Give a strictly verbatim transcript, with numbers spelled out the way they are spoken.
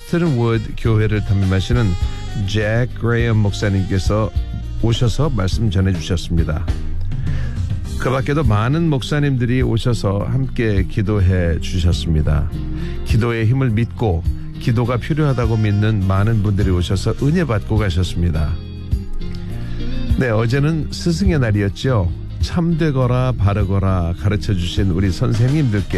웨스턴 워드 교회를 담임하시는 잭 그레이엄 목사님께서 오셔서 말씀 전해주셨습니다. 그 밖에도 많은 목사님들이 오셔서 함께 기도해 주셨습니다. 기도의 힘을 믿고 기도가 필요하다고 믿는 많은 분들이 오셔서 은혜 받고 가셨습니다. 네, 어제는 스승의 날이었죠. 참되거라 바르거라 가르쳐 주신 우리 선생님들께